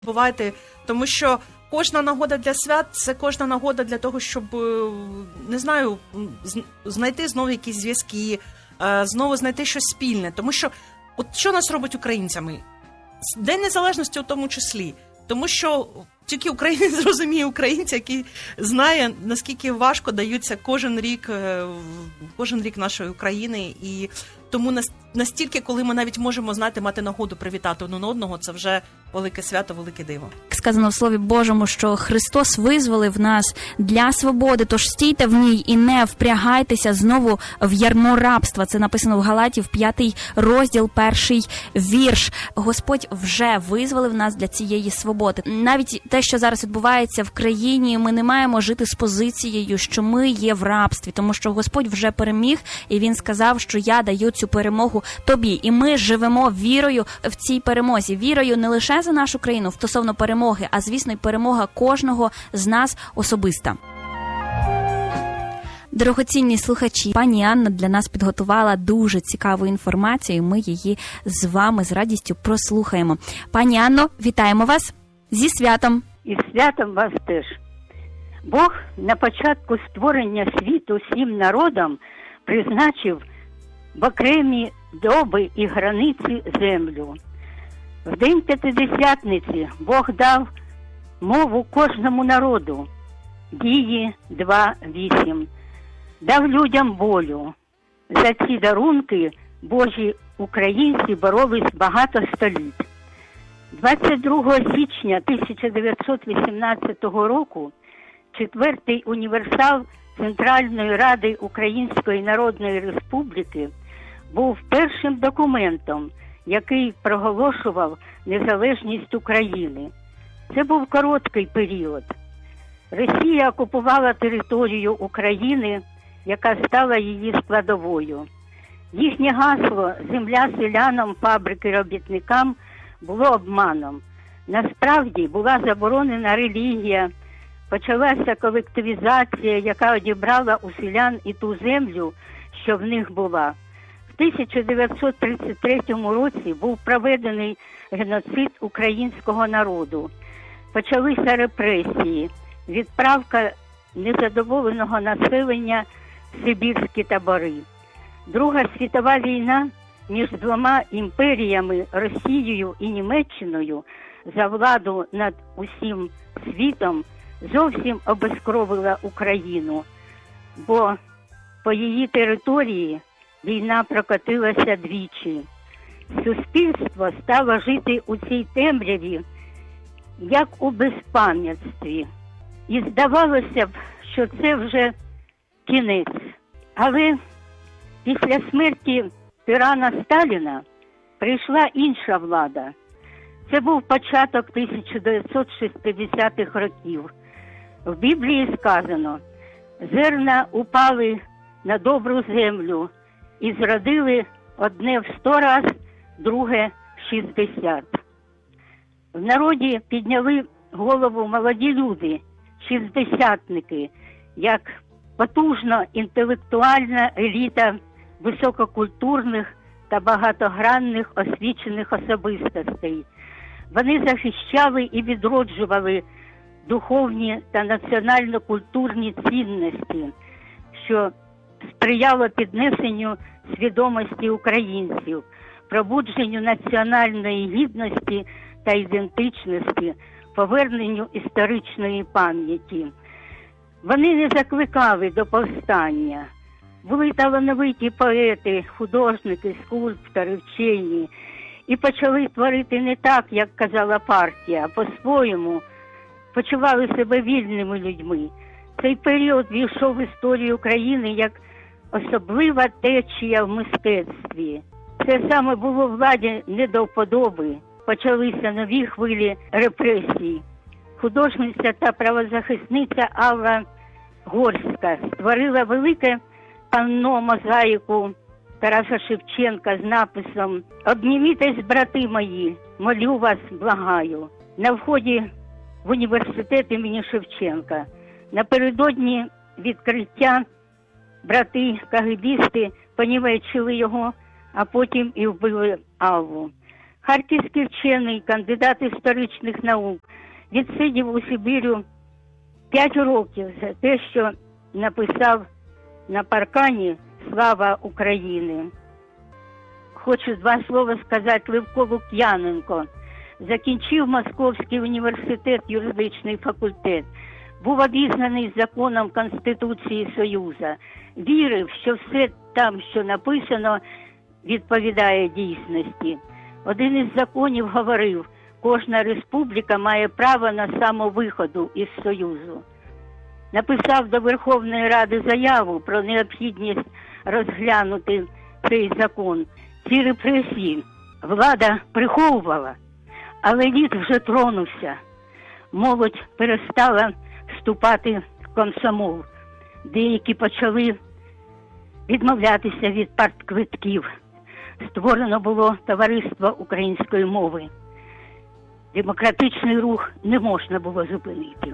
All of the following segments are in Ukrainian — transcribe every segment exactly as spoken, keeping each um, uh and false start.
Бувайте, тому що кожна нагода для свят – це кожна нагода для того, щоб, не знаю, знайти знову якісь зв'язки, знову знайти щось спільне. Тому що, от що нас робить українцями? День Незалежності у тому числі. Тому що тільки українець зрозуміє українця, який знає, наскільки важко даються кожен рік, кожен рік нашої України. І тому настільки, коли ми навіть можемо, знаєте, мати нагоду привітати один одного, це вже велике свято, велике диво. Сказано в Слові Божому, що Христос визволив нас для свободи, тож стійте в ній і не впрягайтеся знову в ярмо рабства. Це написано в Галатів, п'ятий розділ, перший вірш. Господь вже визволив нас для цієї свободи. Навіть те, що зараз відбувається в країні, ми не маємо жити з позицією, що ми є в рабстві, тому що Господь вже переміг, і Він сказав, що я даю цю перемогу тобі. І ми живемо вірою в цій перемозі. Вірою не лише за нашу країну стосовно перемоги, а, звісно, й перемога кожного з нас особиста. Дорогоцінні слухачі, пані Анна для нас підготувала дуже цікаву інформацію, і ми її з вами з радістю прослухаємо. Пані Анно, вітаємо вас зі святом! І святом вас теж. Бог на початку створення світу всім народам призначив в окремі доби і границі землю. В день П'ятидесятниці Бог дав мову кожному народу. Дії два вісім. Дав людям волю. За ці дарунки Божі українці боролись багато століть. двадцять другого січня тисяча дев'ятсот вісімнадцятого року четвертий універсал Центральної Ради Української Народної Республіки був першим документом, який проголошував незалежність України. Це був короткий період. Росія окупувала територію України, яка стала її складовою. Їхнє гасло «Земля селянам, фабрики робітникам» було обманом. Насправді була заборонена релігія, почалася колективізація, яка одібрала у селян і ту землю, що в них була. В тисяча дев'ятсот тридцять третьому році був проведений геноцид українського народу. Почалися репресії, відправка незадоволеного населення в сибірські табори. Друга світова війна між двома імперіями, Росією і Німеччиною, за владу над усім світом зовсім обезкровила Україну, бо по її території війна прокотилася двічі. Суспільство стало жити у цій темряві, як у безпам'ятстві. І здавалося б, що це вже кінець. Але після смерті тирана Сталіна прийшла інша влада. Це був початок тисяча дев'ятсот шістдесятих років. В Біблії сказано: «Зерна упали на добру землю і зродили одне в сто раз, друге в шістдесят». В народі підняли голову молоді люди, шістдесятники, як потужна інтелектуальна еліта висококультурних та багатогранних освічених особистостей. Вони захищали і відроджували духовні та національно-культурні цінності, що сприяло піднесенню свідомості українців, пробудженню національної гідності та ідентичності, поверненню історичної пам'яті. Вони не закликали до повстання. Були талановиті поети, художники, скульптори, вчені. І почали творити не так, як казала партія, а по-своєму. Почували себе вільними людьми. Цей період війшов в історію України як особлива течія в мистецтві. Це саме було владі не до вподоби. Почалися нові хвилі репресій. Художниця та правозахисниця Алла Горська створила велике панно-мозаїку Тараса Шевченка з написом «Обнімітесь, брати мої, молю вас, благаю» на вході в університет імені Шевченка. Напередодні відкриття брати-кагибісти понівечили його, а потім і вбили Аллу. Харківський вчений, кандидат історичних наук, відсидів у Сибірю п'ять років за те, що написав на паркані «Слава України». Хочу два слова сказати Левко Лук'яненко. Закінчив Московський університет, юридичний факультет. Був обізнаний законом Конституції Союзу. Вірив, що все там, що написано, відповідає дійсності. Один із законів говорив, кожна республіка має право на самовиходу із Союзу. Написав до Верховної Ради заяву про необхідність розглянути цей закон. Ці репресії влада приховувала, але лід вже тронувся. Молодь перестала вступати в комсомол. Деякі почали відмовлятися від партквитків. Створено було товариство української мови. Демократичний рух не можна було зупинити.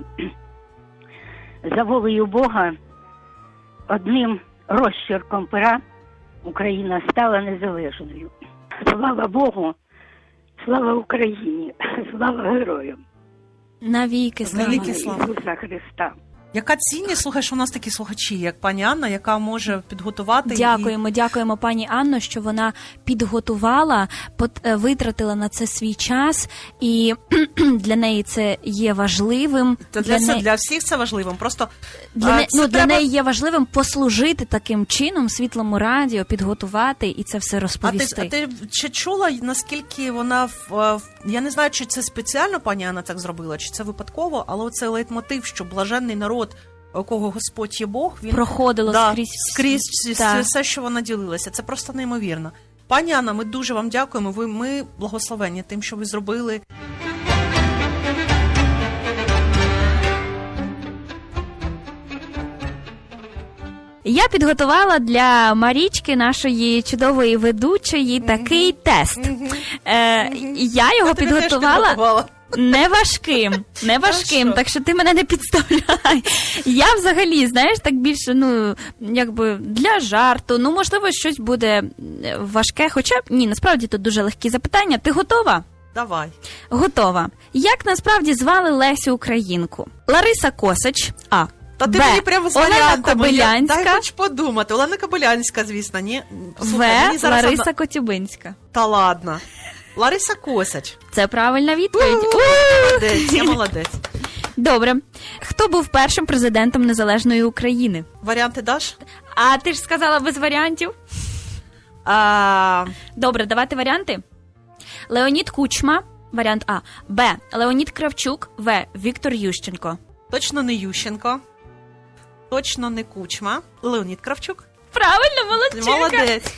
За волею Бога, одним розчерком пера Україна стала незалежною. Слава Богу, слава Україні, слава героям. Навіки слава. Навіки слава. Ісуса Христа. Яка цінність, слухай, що у нас такі слухачі, як пані Анна, яка може підготувати. Дякуємо, дякуємо пані Анно, що вона підготувала, пот- витратила на це свій час, і для неї це є важливим. Та для, для, це, не... для всіх це важливим. Просто для, а, не... це ну, треба... для неї є важливим послужити таким чином світлому радіо, підготувати і це все розповісти. А ти, а ти чи чула, наскільки вона, в, я не знаю, чи це спеціально пані Анна так зробила, чи це випадково, але оцей лейтмотив, що блаженний народ, у кого Господь є Бог, він проходило да, скрізь, скрізь так. все, що вона ділилася. Це просто неймовірно. Пані Анна, ми дуже вам дякуємо. Ви, ми благословенні тим, що ви зробили. Я підготувала для Марічки, нашої чудової ведучої, такий mm-hmm. тест. Mm-hmm. Е, я його я підготувала не важким, не важким, так що ти мене не підставляй. Я взагалі, знаєш, так більше, ну, якби для жарту, ну, можливо, щось буде важке, хоча, ні, насправді тут дуже легкі запитання. Ти готова? Давай. Готова. Як насправді звали Лесю Українку? Лариса Косач, А. Та ти Б. мені прямо з Олена варіантами. Кобилянська. Дай хоч подумати. Олена Кобилянська, звісно, ні. Слухай, мені В. зараз Лариса одна... Котюбинська. Та ладно. Лариса Косач. Це правильна відповідь. Молодець, я молодець. Добре. Хто був першим президентом Незалежної України? Варіанти даш? А ти ж сказала без варіантів? А... Добре, давайте варіанти. Леонід Кучма, варіант А. Б. Леонід Кравчук. В. Віктор Ющенко. Точно не Ющенко. Точно не Кучма. Леонід Кравчук. Правильно, молодчинка. Молодець.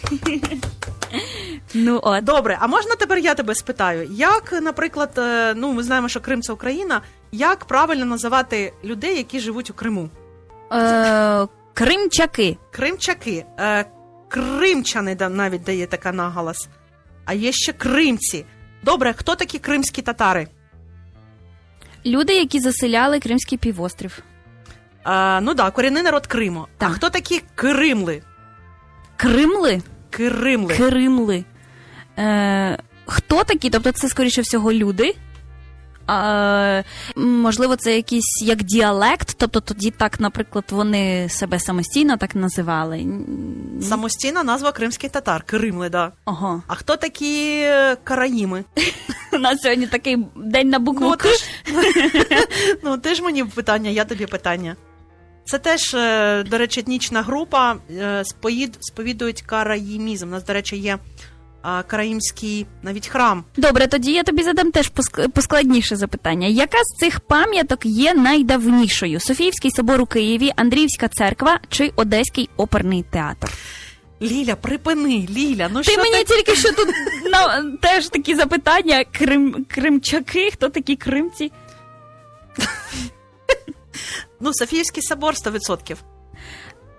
Ну от. Добре, а можна тепер я тебе спитаю? Як, наприклад, ну ми знаємо, що Крим – це Україна, як правильно називати людей, які живуть у Криму? Е, кримчаки. Кримчаки. Е, кримчани навіть дає така наголос. А є ще кримці. Добре, хто такі кримські татари? Люди, які заселяли Кримський півострів. Е, ну так, корінний народ Криму. Так. А хто такі кримли? Кримли? Кримли. Кримли. Е, хто такі? Тобто це, скоріше всього, люди? А, можливо, це якийсь як діалект? Тобто тоді так, наприклад, вони себе самостійно так називали? Самостійна назва кримських татар. Кримли, да. Ага. А хто такі караїми? У нас сьогодні такий день на букву Ну, К. ти ж, ну, ти ж мені питання, я тобі питання. Це теж, до речі, етнічна група, сповідують караїмізм. У нас, до речі, є караїмський навіть храм. Добре, тоді я тобі задам теж поскладніше запитання. Яка з цих пам'яток є найдавнішою? Софіївський собор у Києві, Андріївська церква чи Одеський оперний театр? Ліля, припини, Ліля, ну ти що мені ти... тільки що тут ну, теж такі запитання. Крим, кримчаки, хто такі кримці? Ну, Софіївський собор сто відсотків.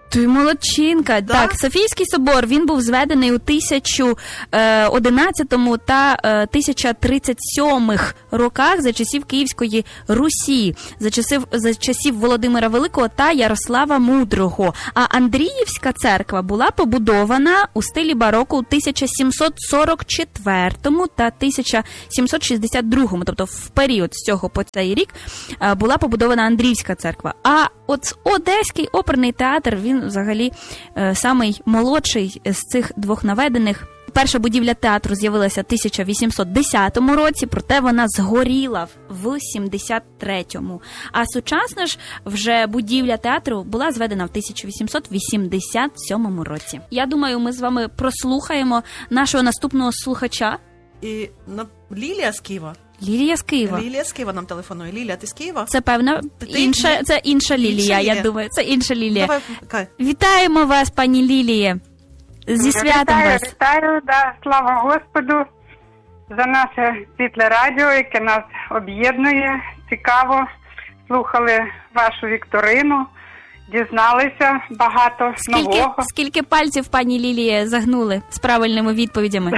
Ти молодчинка. Да? Так, Софійський собор, він був зведений у тисяча одинадцятому та е, тисяча тридцять сьомих роках за часів Київської Русі, за часів, за часів Володимира Великого та Ярослава Мудрого. А Андріївська церква була побудована у стилі бароко у тисяча сімсот сорок четвертому та тисяча сімсот шістдесят другому, тобто в період з цього по цей рік е, була побудована Андріївська церква. А от Одеський оперний театр, він взагалі е, самий молодший з цих двох наведених. Перша будівля театру з'явилася в тисяча вісімсот десятому році, проте вона згоріла в сімдесят третьому. А сучасна ж вже будівля театру була зведена в тисяча вісімсот вісімдесят сьомому році. Я думаю, ми з вами прослухаємо нашого наступного слухача. І на... Лілія з Києва. Лілія з Києва. Лілія з Києва нам телефонує. Лілія, ти з Києва? Це, певно, Ти- інша, це інша Лілія, Інша Лілія. я думаю. Це інша Лілія. Давай, Кай. Вітаємо вас, пані Ліліє. Зі святом вітаю, вас. Вітаю, да, слава Господу за наше світле радіо, яке нас об'єднує. Цікаво, слухали вашу вікторину, дізналися багато Скільки, нового. скільки пальців пані Ліліє загнули з правильними відповідями?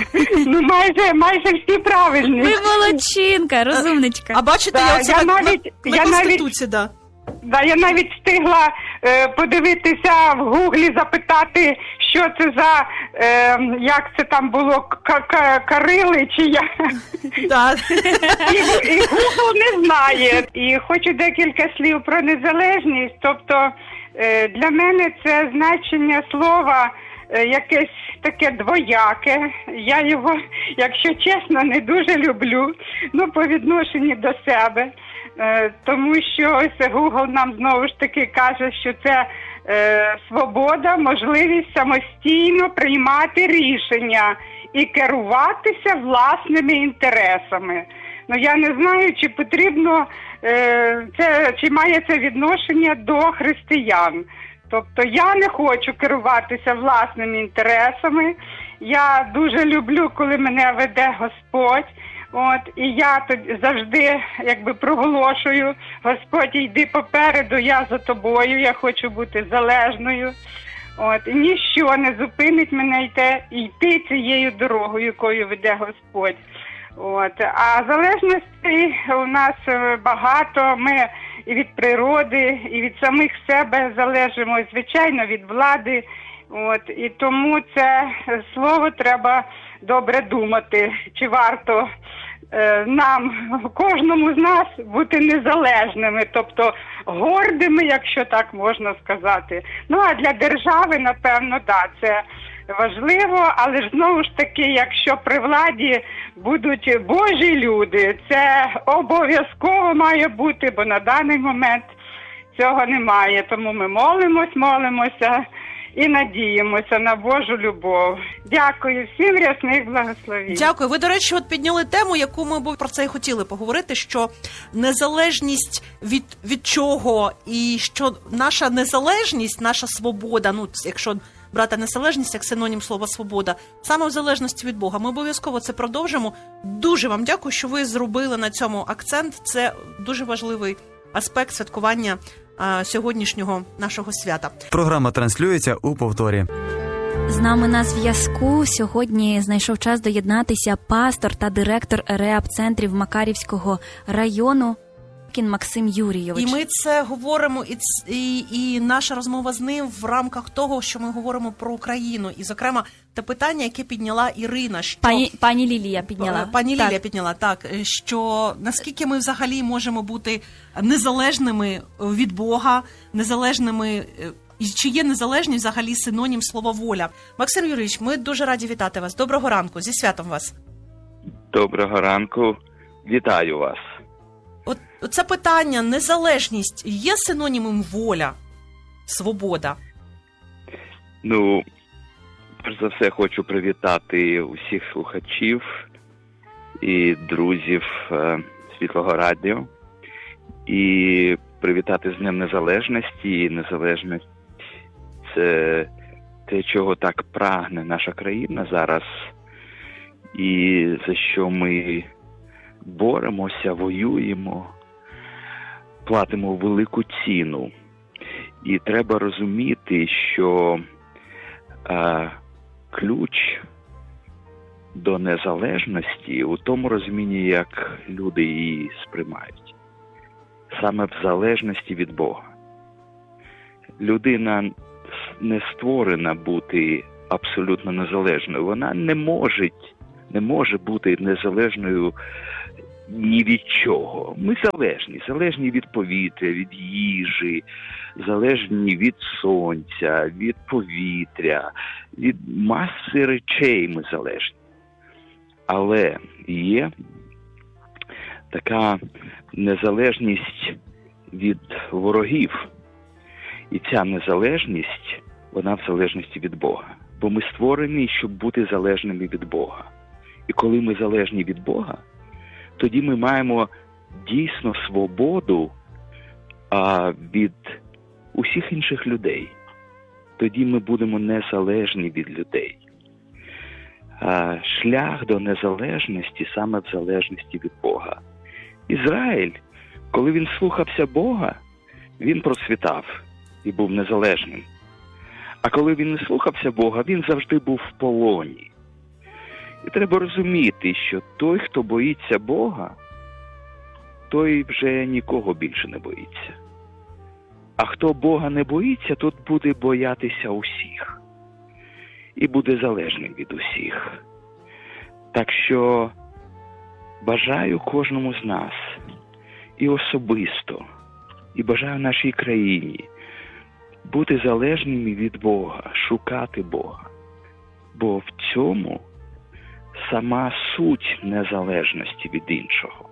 Ну, майже, майже всі правильні. Ви молодчинка, розумничка. А бачите, Да, я оце я на, навіть- на, на я навіть- Конституції, да. Да, я навіть встигла е, подивитися в гуглі, запитати, що це за, е, як це там було, к- к- Карили чи я. Да. І, і Google не знає. І хочу декілька слів про незалежність. Тобто е, для мене це значення слова е, якесь таке двояке. Я його, якщо чесно, не дуже люблю, ну, по відношенню до себе. Е, тому що ось Google нам знову ж таки каже, що це е, свобода, можливість самостійно приймати рішення і керуватися власними інтересами. Ну, я не знаю, чи потрібно, е, це, чи має це відношення до християн. Тобто я не хочу керуватися власними інтересами. Я дуже люблю, коли мене веде Господь. От, і я тоді завжди якби проголошую: Господь, йди попереду, я за тобою, я хочу бути залежною. От, і ніщо не зупинить мене йти, йти цією дорогою, якою веде Господь. От, а залежностей у нас багато, ми і від природи, і від самих себе залежимо, і, звичайно, від влади. От, і тому це слово треба добре думати, чи варто е, нам, кожному з нас, бути незалежними, тобто гордими, якщо так можна сказати. Ну, а для держави, напевно, да, це важливо, але ж знову ж таки, якщо при владі будуть Божі люди, це обов'язково має бути, бо на даний момент цього немає. Тому ми молимось, молимося і надіємося на Божу любов. Дякую всім, рясних благословень. Дякую. Ви, до речі, от підняли тему, яку ми б про це і хотіли поговорити, що незалежність від, від чого, і що наша незалежність, наша свобода, ну, якщо брати незалежність як синонім слова свобода, саме в залежності від Бога. Ми обов'язково це продовжимо. Дуже вам дякую, що ви зробили на цьому акцент. Це дуже важливий аспект святкування а, сьогоднішнього нашого свята. Програма транслюється у повторі. З нами на зв'язку сьогодні знайшов час доєднатися пастор та директор реаб-центрів Макарівського району Кін Максим Юрійович. І ми це говоримо, і, ц- і, і наша розмова з ним в рамках того, що ми говоримо про Україну. І, зокрема, те питання, яке підняла Ірина. Що... Пані, пані Лілія підняла. Пані Так. Лілія підняла, так, що наскільки ми взагалі можемо бути незалежними від Бога, незалежними, і чи є незалежність взагалі синонім слова воля. Максим Юрійович, ми дуже раді вітати вас. Доброго ранку, зі святом вас. Доброго ранку, вітаю вас. От це питання, незалежність, є синонімом воля, свобода? Ну, перш за все хочу привітати усіх слухачів і друзів е, Світлого Радіо і привітати з Днем Незалежності. Незалежність – це те, чого так прагне наша країна зараз, і за що ми боремося, воюємо, платимо велику ціну. І треба розуміти, розуміти, що е, ключ до незалежності у тому розумінні, як люди її сприймають. Саме в залежності від Бога. Людина не створена бути абсолютно незалежною. Вона не може, не може бути незалежною ні від чого. Ми залежні. Залежні від повітря, від їжі, залежні від сонця, від повітря, від маси речей ми залежні. Але є така незалежність від ворогів. І ця незалежність, вона в залежності від Бога. Бо ми створені, щоб бути залежними від Бога. І коли ми залежні від Бога, тоді ми маємо дійсно свободу а, від усіх інших людей. Тоді ми будемо незалежні від людей. А, шлях до незалежності саме в залежності від Бога. Ізраїль, коли він слухався Бога, він процвітав і був незалежним. А коли він не слухався Бога, він завжди був в полоні. І треба розуміти, що той, хто боїться Бога, той вже нікого більше не боїться. А хто Бога не боїться, тот буде боятися усіх. І буде залежним від усіх. Так що бажаю кожному з нас, і особисто, і бажаю нашій країні, бути залежними від Бога, шукати Бога. Бо в цьому сама суть незалежності від іншого.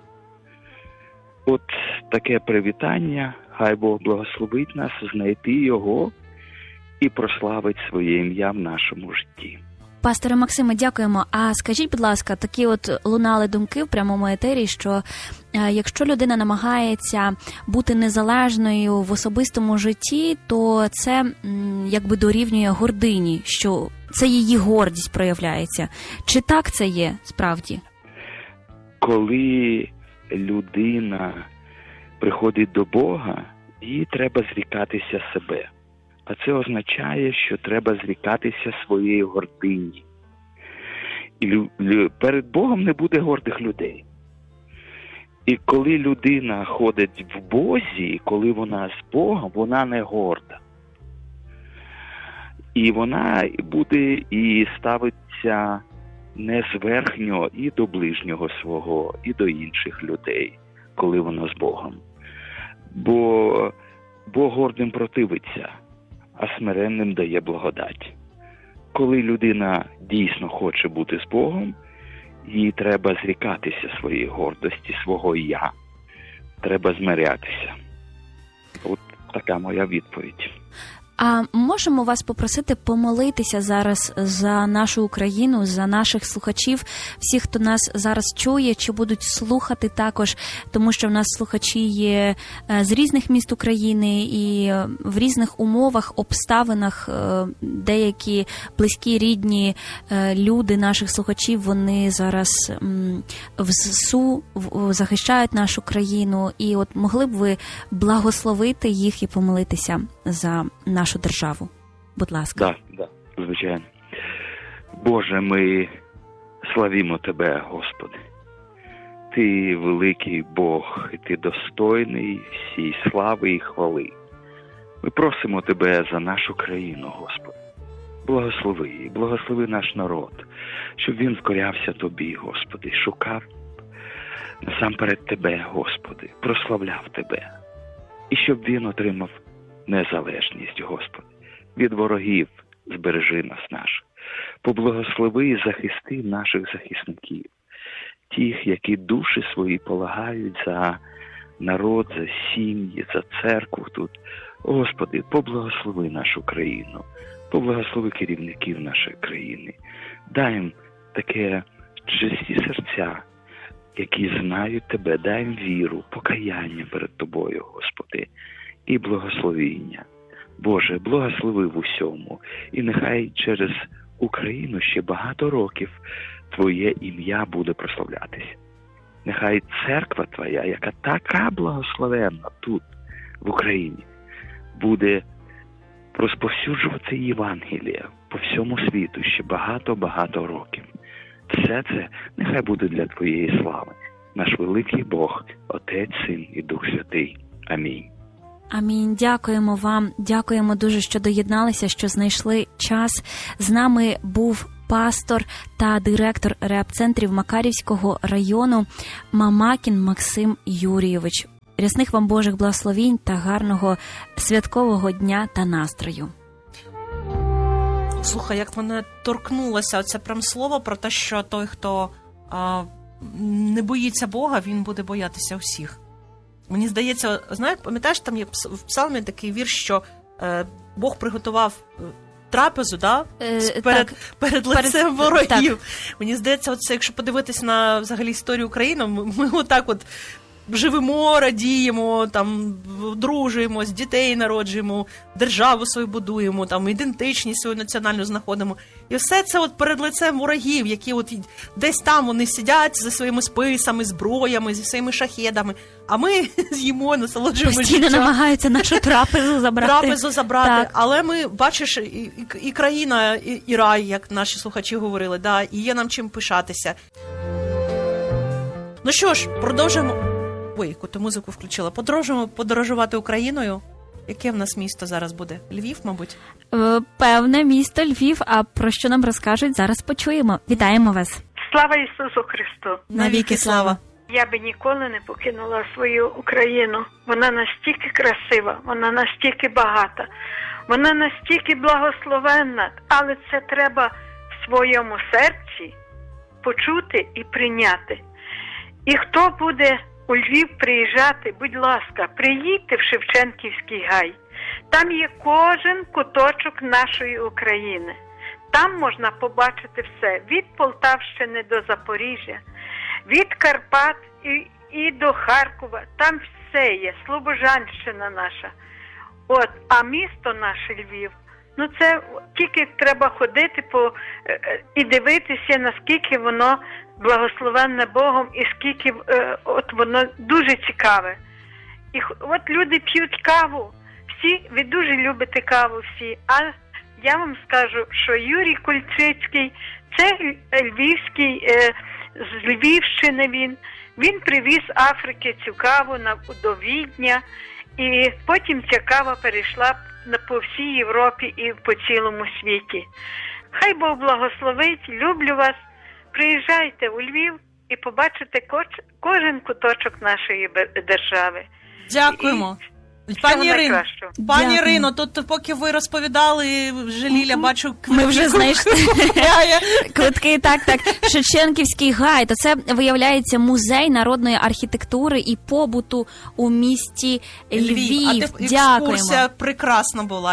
От таке привітання, хай Бог благословить нас знайти Його і прославить своє ім'я в нашому житті. Пасторе Максиме, дякуємо. А скажіть, будь ласка, такі от лунали думки в прямому етері, що е, якщо людина намагається бути незалежною в особистому житті, то це м, якби дорівнює гордині, що це її гордість проявляється. Чи так це є справді? Коли людина приходить до Бога, їй треба зрікатися себе. А це означає, що треба зрікатися своєї гордині. І лю- лю- перед Богом не буде гордих людей. І коли людина ходить в Бозі, коли вона з Богом, вона не горда. І вона буде і ставиться не зверхньо і до ближнього свого, і до інших людей, коли вона з Богом. Бо Бог гордим противиться, а смиренним дає благодать. Коли людина дійсно хоче бути з Богом, їй треба зрікатися своєї гордості, свого «я». Треба змирятися. От така моя відповідь. А можемо вас попросити помолитися зараз за нашу Україну, за наших слухачів, всіх, хто нас зараз чує, чи будуть слухати також, тому що в нас слухачі є з різних міст України і в різних умовах, обставинах. Деякі близькі, рідні люди наших слухачів, вони зараз в ЗСУ захищають нашу країну. І от могли б ви благословити їх і помолитися за нашу державу. Будь ласка. Так, да, да, звичайно. Боже, ми славімо Тебе, Господи. Ти великий Бог, і Ти достойний всій слави і хвали. Ми просимо Тебе за нашу країну, Господи. Благослови, благослови наш народ, щоб він вкорявся Тобі, Господи, шукав насамперед Тебе, Господи, прославляв Тебе. І щоб він отримав незалежність, Господи. Від ворогів збережи нас наших. Поблагослови і захисти наших захисників. Тих, які душі свої полагають за народ, за сім'ї, за церкву тут. Господи, поблагослови нашу країну. Поблагослови керівників нашої країни. Дай їм таке чисті серця, які знають Тебе. Дай їм віру, покаяння перед Тобою, Господи. І благословіння. Боже, благослови в усьому. І нехай через Україну ще багато років Твоє ім'я буде прославлятися. Нехай церква Твоя, яка така благословенна тут, в Україні, буде розповсюджувати Євангелія по всьому світу ще багато-багато років. Все це нехай буде для Твоєї слави. Наш великий Бог, Отець, Син і Дух Святий. Амінь. Амінь. Дякуємо вам. Дякуємо дуже, що доєдналися, що знайшли час. З нами був пастор та директор реп-центрів Макарівського району Мамакін Максим Юрійович. Рясних вам Божих благословінь та гарного святкового дня та настрою. Слухай, як мене торкнулося оце прям слово про те, що той, хто а, не боїться Бога, він буде боятися всіх. Мені здається, знаєш, пам'ятаєш, там є в псалмі такий вірш, що е, Бог приготував трапезу, да? Е, перед, так. перед лицем Перед- ворогів. так. Мені здається, оце, якщо подивитися на взагалі історію України, ми, ми отак от живемо, радіємо, там, дружуємось, дітей народжуємо, державу свою будуємо, там, ідентичність свою національну знаходимо. І все це от перед лицем ворогів, які от десь там вони сидять зі своїми списами, зброями, зі своїми шахедами, а ми з'їмо, насолоджуємося Постійно життям. намагаються нашу трапезу забрати. Трапезу забрати, Так. але ми, бачиш, і, і, і країна, і, і рай, як наші слухачі говорили, да, і є нам чим пишатися. Ну що ж, продовжуємо. Ой, яку ти музику включила. Подорожуємо подорожувати Україною. Яке в нас місто зараз буде? Львів, мабуть? Е, Певне місто Львів, а про що нам розкажуть, зараз почуємо. Вітаємо вас. Слава Ісусу Христу! Навіки слава. Я би ніколи не покинула свою Україну. Вона настільки красива, вона настільки багата, вона настільки благословенна, але це треба в своєму серці почути і прийняти. І хто буде у Львів приїжджати, будь ласка, приїдьте в Шевченківський гай. Там є кожен куточок нашої України. Там можна побачити все, від Полтавщини до Запоріжжя, від Карпат і, і до Харкова. Там все є, Слобожанщина наша. От, а місто наше Львів, ну це тільки треба ходити по е, і дивитися, наскільки воно благословенне Богом і скільки е, от воно дуже цікаве. І х- от люди п'ють каву, всі, ви дуже любите каву всі, а я вам скажу, що Юрій Кульчицький, це львівський, е, з Львівщини він, він привіз з Африки цю каву на, до Відня, і потім ця кава перейшла на, по всій Європі і по цілому світі. Хай Бог благословить, люблю вас, приїжджайте у Львів і побачите коч, кожен куточок нашої бе- держави. Дякуємо. Всього Пані Ірино, найкращого. пані Дякую. Ірино, тут поки ви розповідали, вже Ліля, бачу, Ми вже знайшли купляє. квитки, так, так. Шевченківський гай, то це, виявляється, музей народної архітектури і побуту у місті Львів. А ти Дякуємо. екскурсія прекрасна була.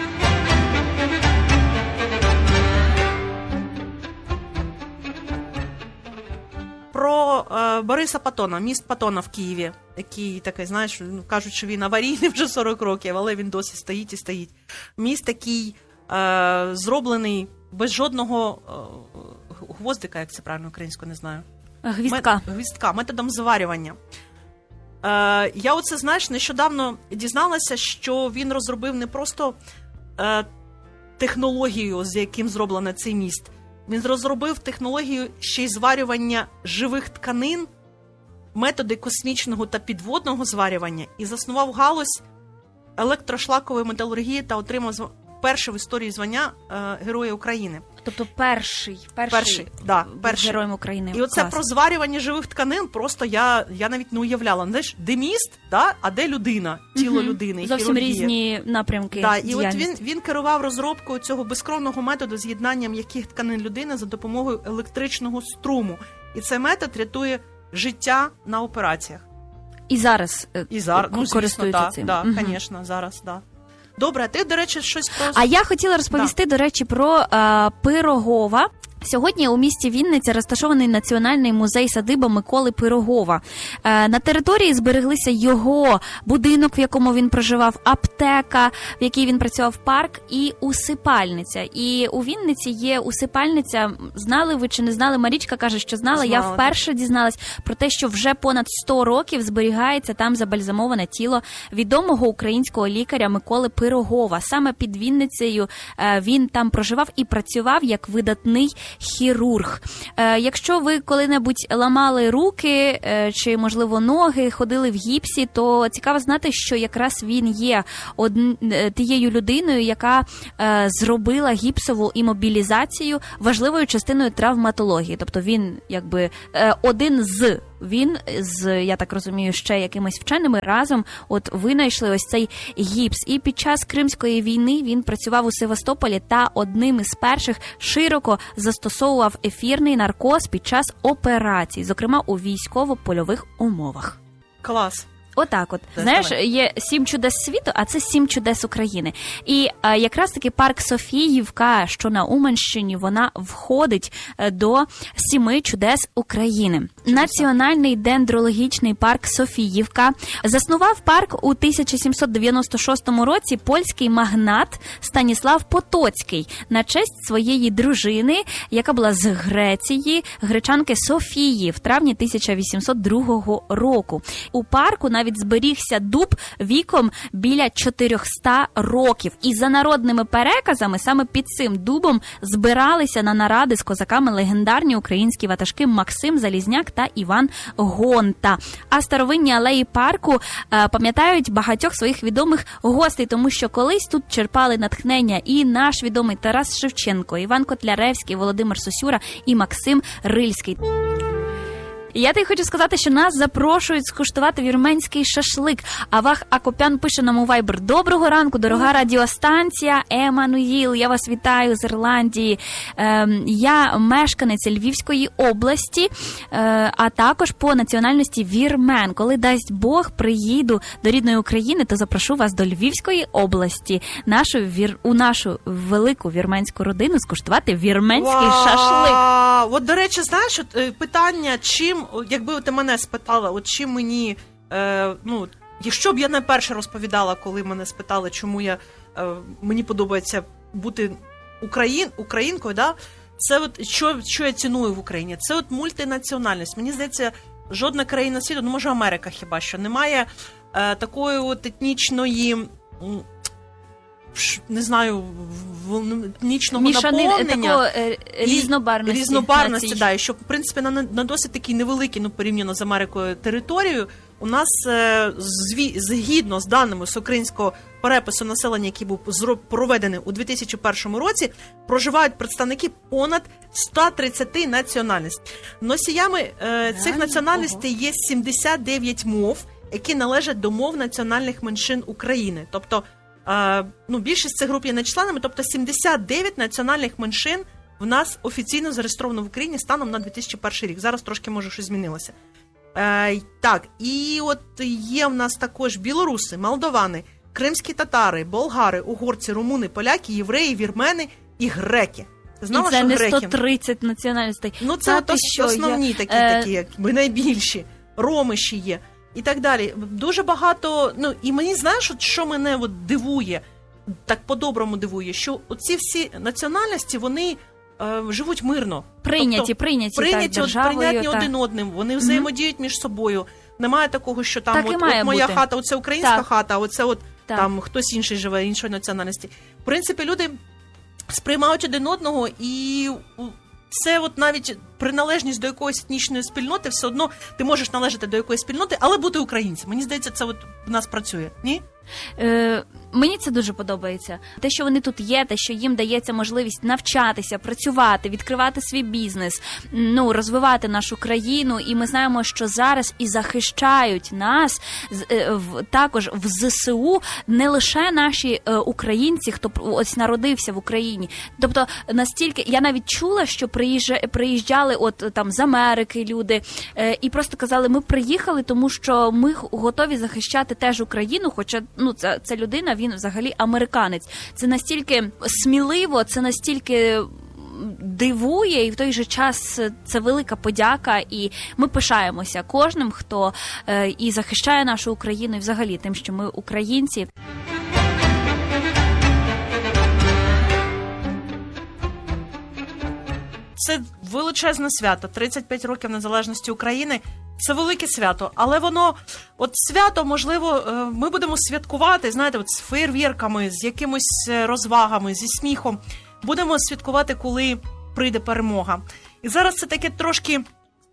Про е, Бориса Патона, міст Патона в Києві, який такий, знаєш, ну, кажуть, що він аварійний вже сорок років, але він досі стоїть і стоїть. Міст такий е, зроблений без жодного е, гвоздика, як це правильно українською, не знаю. Гвіздка. Мет- гвіздка, методом зварювання. Е, я оце, знаєш, нещодавно дізналася, що він розробив не просто е, технологію, з яким зроблений цей міст. Він розробив технологію ще й зварювання живих тканин, методи космічного та підводного зварювання і заснував галузь електрошлакової металургії та отримав зв- перше в історії звання е, Героя України. Тобто перший, перший, Перший, да, був перший. героєм України. І оце Клас. про зварювання живих тканин просто я, я навіть не уявляла. Знаєш, де міст, да, а де людина, тіло Мгм. людини. і Зовсім хірургія. різні напрямки Да, і от діяльності. він, він керував розробкою цього безкровного методу з'єднання м'яких тканин людини за допомогою електричного струму. І цей метод рятує життя на операціях. І зараз, е, І зараз, ну, звісно, користуються да, цим. да, Мгм. звісно, зараз, да. Добре, а ти, до речі, щось про... А я хотіла розповісти, до речі, про е, Пирогова. Сьогодні у місті Вінниця розташований Національний музей-садиба Миколи Пирогова. На території збереглися його будинок, в якому він проживав, аптека, в якій він працював, парк і усипальниця. І у Вінниці є усипальниця. Знали ви чи не знали? Марічка каже, що знала. Знала. Я вперше дізналась про те, що вже понад сто років зберігається там забальзамоване тіло відомого українського лікаря Миколи Пирогова. Саме під Вінницею він там проживав і працював як видатний хірург. Е, якщо ви коли-небудь ламали руки е, чи, можливо, ноги, ходили в гіпсі, то цікаво знати, що якраз він є од... тією людиною, яка е, зробила гіпсову імобілізацію важливою частиною травматології. Тобто він, якби, е, один з Він з, я так розумію, ще якимись вченими разом от винайшли ось цей гіпс. І під час Кримської війни він працював у Севастополі та одним із перших широко застосовував ефірний наркоз під час операцій, зокрема у військово-польових умовах. Клас. Отак от. Це Знаєш, давай. є сім чудес світу, а це сім чудес України. І а, якраз таки парк Софіївка, що на Уманщині, вона входить до сіми чудес України. Національний дендрологічний парк Софіївка. Заснував парк у тисяча сімсот дев'яносто шостому році польський магнат Станіслав Потоцький на честь своєї дружини, яка була з Греції, гречанки Софії в травні тисяча вісімсот другого року. У парку навіть зберігся дуб віком біля чотириста років. І за народними переказами саме під цим дубом збиралися на наради з козаками легендарні українські ватажки Максим Залізняк та Іван Гонта. А старовинні алеї парку е, пам'ятають багатьох своїх відомих гостей, тому що колись тут черпали натхнення і наш відомий Тарас Шевченко, Іван Котляревський, Володимир Сосюра і Максим Рильський. Я тобі хочу сказати, що нас запрошують скуштувати вірменський шашлик. Авах Акопян пише нам у Viber: доброго ранку, дорога радіостанція Еммануїл. Я вас вітаю з Ірландії. Е, я мешканець Львівської області, е, а також по національності вірмен. Коли дасть Бог, приїду до рідної України, то запрошу вас до Львівської області, нашу вір... у нашу велику вірменську родину скуштувати вірменський Вау! шашлик. От, до речі, знаєш, от, е, питання, чим, якби ти мене спитала, от чим мені, е, ну, якщо б я не перше розповідала, коли мене спитали, чому я, е, мені подобається бути україн, українкою, да? Це от, що, що я ціную в Україні, це от мультинаціональність. Мені здається, жодна країна світу, ну, може, Америка хіба що, немає е, такої от етнічної, не знаю, етнічного Мішанин, наповнення. такого, е, різнобарності. Різнобарності, націй. да, і що, в принципі, на, на досить такій невеликій, ну, порівняно з Америкою, територію, у нас, е, зві, згідно з даними з українського перепису населення, який був зро, проведений у дві тисячі першому році, проживають представники понад сто тридцять національностей. Носіями е, цих національностей є сімдесят дев'ять мов, які належать до мов національних меншин України. Тобто, е, ну, більшість цих груп є не членами, тобто сімдесят дев'ять національних меншин в нас офіційно зареєстровано в Україні станом на дві тисячі перший рік. Зараз трошки, може, щось змінилося. Е, так, і от є в нас також білоруси, молдовани, кримські татари, болгари, угорці, румуни, поляки, євреї, вірмени і греки. Ти знала, і це що не греки? сто тридцять національностей. Ну, це Та от ти ос- що, основні я- такі, е, такі, якби найбільші. Роми ще є. І так далі. Дуже багато, ну, і мені, знаєш, от що мене от дивує, так по-доброму дивує, що оці всі національності, вони е, живуть мирно. Прийняті, Тобто, прийняті, прийняті, так, от, державою. прийняті так. один одним, вони взаємодіють між собою. Немає такого, що там Так і от, має от моя бути. хата, оце українська Так. хата, а оце от Так. там хтось інший живе, іншої національності. В принципі, люди сприймають один одного, і у- це от навіть приналежність до якоїсь етнічної спільноти, все одно ти можеш належати до якоїсь спільноти, але бути українцем. Мені здається, це от в нас працює, ні? Е, мені це дуже подобається. Те, що вони тут є, те, що їм дається можливість навчатися, працювати, відкривати свій бізнес, ну, розвивати нашу країну. І ми знаємо, що зараз і захищають нас з- е, в, також в ЗСУ не лише наші е, українці, хто п- ось народився в Україні. Тобто настільки, я навіть чула, що приїжджа, приїжджали от там з Америки люди е, і просто казали, ми приїхали, тому що ми х- готові захищати теж Україну, хоча ну, це, це людина, він взагалі американець. Це настільки сміливо, це настільки дивує, і в той же час це велика подяка, і ми пишаємося кожним, хто е, і захищає нашу Україну, і взагалі тим, що ми українці. Це величезне свято. тридцять п'ять років незалежності України. Це велике свято. Але воно, от свято, можливо, ми будемо святкувати, знаєте, от з фейерверками, з якимось розвагами, зі сміхом. Будемо святкувати, коли прийде перемога. І зараз це таке трошки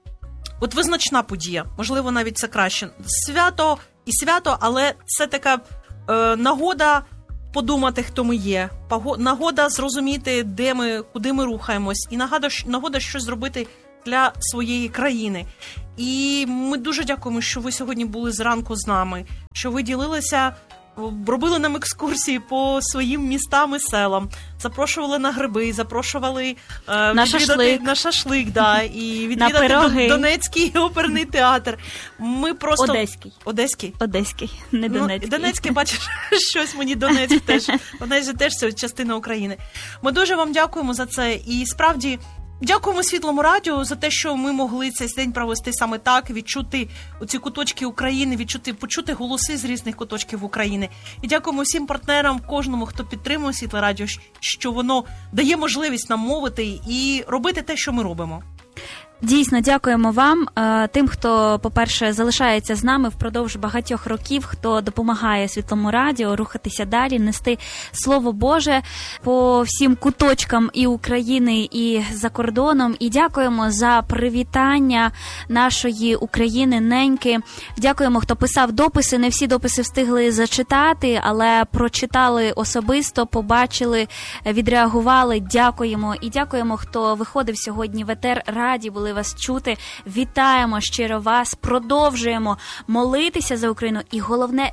от визначна подія. Можливо, навіть це краще. Свято і свято, але це така е, нагода подумати, хто ми є, нагода зрозуміти, де ми, куди ми рухаємось, і нагода, нагода щось зробити для своєї країни. І ми дуже дякуємо, що ви сьогодні були зранку з нами, що ви ділилися, робили нам екскурсії по своїм містам і селам, запрошували на гриби, запрошували е, на відвідати шашлик, на шашлик, да, і відвідати Донецький оперний театр. Ми просто Одеський. Одеський. Одеський, не Донецький. Ну, Донецький, бачиш, щось мені Донецьк теж. Донецьк теж це частина України. Ми дуже вам дякуємо за це. І справді дякуємо Світлому радіо за те, що ми могли цей день провести саме так, відчути оці куточки України, відчути, почути голоси з різних куточків України. І дякуємо всім партнерам, кожному, хто підтримує Світле радіо, що воно дає можливість нам мовити і робити те, що ми робимо. Дійсно, дякуємо вам, тим, хто, по-перше, залишається з нами впродовж багатьох років, хто допомагає Світлому радіо рухатися далі, нести Слово Боже по всім куточкам і України, і за кордоном. І дякуємо за привітання нашої України неньки. Дякуємо, хто писав дописи. Не всі дописи встигли зачитати, але прочитали особисто, побачили, відреагували. Дякуємо. І дякуємо, хто виходив сьогодні в етер, раді були вас чути. Вітаємо щиро вас, продовжуємо молитися за Україну і головне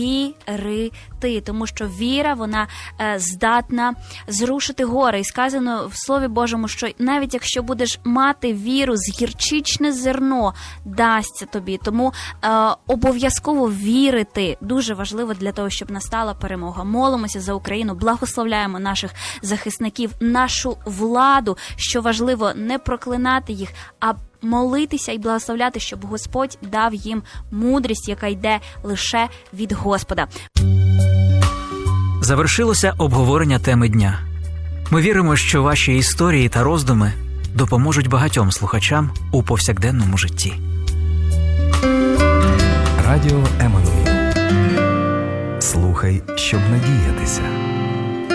вірити, тому що віра, вона е, здатна зрушити гори. І сказано в Слові Божому, що навіть якщо будеш мати віру, з гірчичне зерно дасться тобі. Тому е, обов'язково вірити дуже важливо для того, щоб настала перемога. Молимося за Україну, благословляємо наших захисників, нашу владу, що важливо не проклинати їх, а молитися і благословляти, щоб Господь дав їм мудрість, яка йде лише від Господа. Завершилося обговорення теми дня. Ми віримо, що ваші історії та роздуми допоможуть багатьом слухачам у повсякденному житті. Радіо Еммануїл. Слухай, щоб надіятися.